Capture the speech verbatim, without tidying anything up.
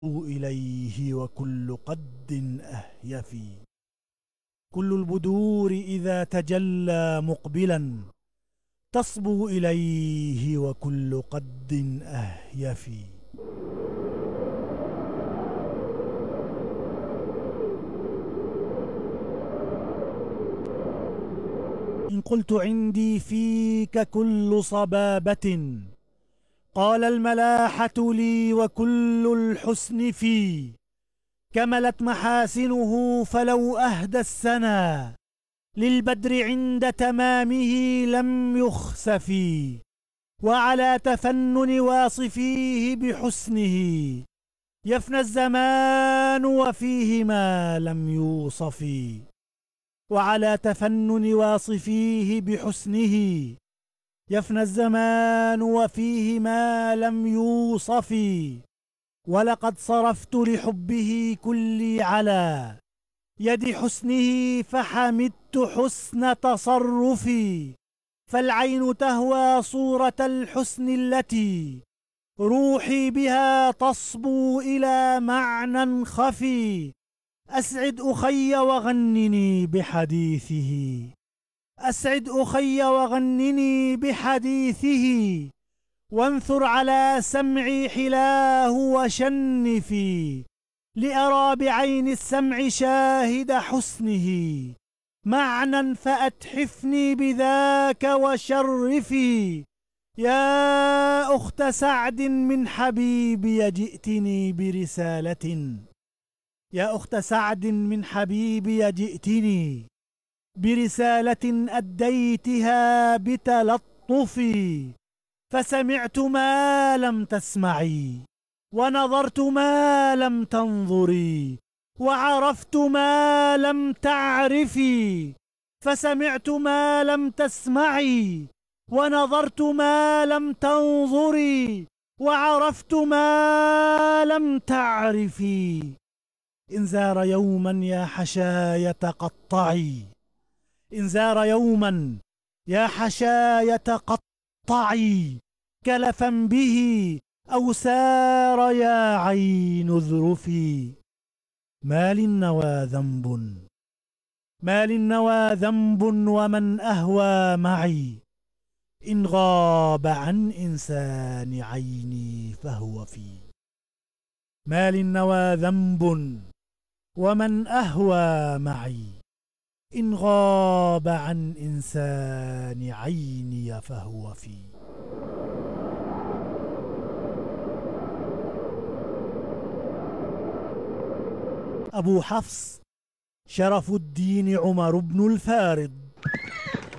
إليه وكل قد أهيفي. كل البدور إذا تجلى مقبلا تصبو إليه وكل قد أهيفي. إن قلت عندي فيك كل صبابة قال الملاحة لي وكل الحسن في. كملت محاسنه فلو أهدى السنا للبدر عند تمامه لم يخسفي. وعلى تفنن واصفيه بحسنه يفنى الزمان وفيه ما لم يوصف. وعلى تفنن واصفيه بحسنه يفنى الزمان وفيه ما لم يوصف. ولقد صرفت لحبه كلي على يد حسنه فحمدت حسن تصرفي. فالعين تهوى صورة الحسن التي روحي بها تصبو إلى معنى خفي. أسعد أخي وغنني بحديثه أسعد أخي وغنني بحديثه. وانثر على سمعي حلاه وشنفي لأرى بعين السمع شاهد حسنه. معنى فأتحفني بذاك وشرفي. يا أخت سعد من حبيبي جئتني برسالة يا أخت سعد من حبيبي جئتني برسالة أديتها بتلطفي. فسمعت ما لم تسمعي ونظرت ما لم تنظري وعرفت ما لم تعرفي. فسمعت ما لم تسمعي ونظرت ما لم تنظري وعرفت ما لم تعرفي. إن زار يوما يا حشاية قطعي إن زار يوما يا حشاية قطعي كلفا به أو سار يا عين اذرفي. ما للنوى ذنب ما للنوى ذنب ومن أهوى معي. إن غاب عن إنسان عيني فهو في. ما للنوى ذنب ومن أهوى معي. إن غاب عن إنسان عيني فهو في. أبو حفص شرف الدين عمر بن الفارض